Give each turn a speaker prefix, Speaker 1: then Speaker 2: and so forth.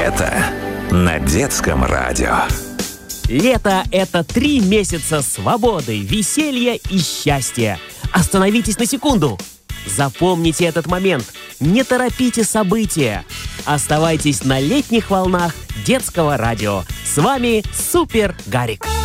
Speaker 1: Лето на детском радио.
Speaker 2: Лето — это 3 месяца свободы, веселья и счастья. Остановитесь на секунду. Запомните этот момент. Не торопите события. Оставайтесь на летних волнах детского радио. С вами Супер Гарик.